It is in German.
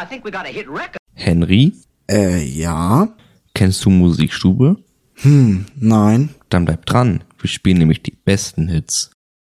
Henry? Ja? Kennst du Musikstube? Nein. Dann bleib dran. Wir spielen nämlich die besten Hits.